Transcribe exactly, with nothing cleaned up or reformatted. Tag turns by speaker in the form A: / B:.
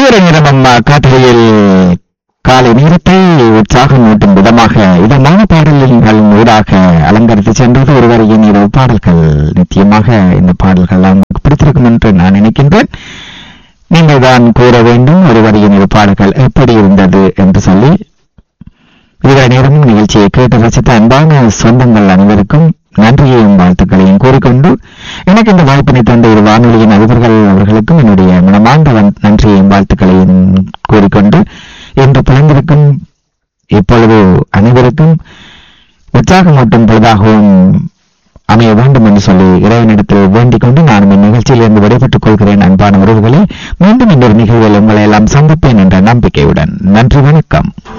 A: நேர நேரம் அம்மா காட்டுகையில் காலை நேரத்தை உற்சாகம் ஊட்டும் விதமாக இதமான பாடல்கள் ஊடாக அலங்கரித்து சென்றது ஒருவரையின் இரவு பாடல்கள். நிச்சயமாக இந்த பாடல்கள் உங்களுக்கு பிடித்திருக்கும் என்று நான் நினைக்கின்றேன். நீங்கள் தான் கூற வேண்டும் ஒருவரையின் இரவு பாடல்கள் எப்படி இருந்தது என்று சொல்லி. இவ்வளவு நேரமும் நிகழ்ச்சியை கேட்டு ரசித்த அன்பான சொந்தங்கள் அனைவருக்கும் நன்றியையும் வாழ்த்துக்களையும் கூறிக்கொண்டு எனக்கு இந்த வாய்ப்பினை தந்த ஒரு வானொலியின் அதிபர்கள் அவர்களுக்கும் என்னுடைய மனமார்ந்த நன்றியையும் வாழ்த்துக்களையும் கூறிக்கொண்டு என்று பிறந்திருக்கும் இப்பொழுது அனைவருக்கும் உற்சாகமூட்டும் பொழுதாகவும் அமைய வேண்டும் என்று சொல்லி இறைவனிடத்தில் வேண்டிக் கொண்டு நானும் இந்நிகழ்ச்சியிலிருந்து விடைபெற்றுக் கொள்கிறேன். அன்பான உறவுகளே, மீண்டும் இன்னொரு நிகழ்வில் உங்களை எல்லாம் சந்திப்பேன் என்ற நம்பிக்கையுடன் நன்றி, வணக்கம்.